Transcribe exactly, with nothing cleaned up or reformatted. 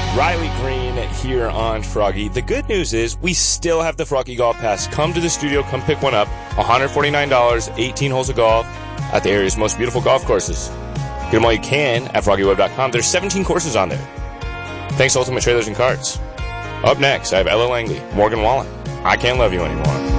Riley Green here on Froggy. The good news is we still have the Froggy Golf Pass. Come to the studio, come pick one up. one hundred forty-nine dollars, eighteen holes of golf at the area's most beautiful golf courses. Get them all you can at froggy web dot com. There's seventeen courses on there. Thanks to Ultimate Trailers and Carts. Up next, I have Ella Langley, Morgan Wallen. I Can't Love You Anymore.